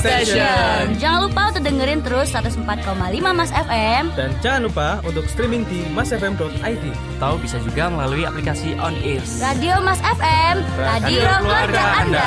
Station. Jangan lupa untuk dengerin terus 104,5 Mas FM. Dan jangan lupa untuk streaming di masfm.id. Atau bisa juga melalui aplikasi On Air. Radio Mas FM, radio keluarga Anda.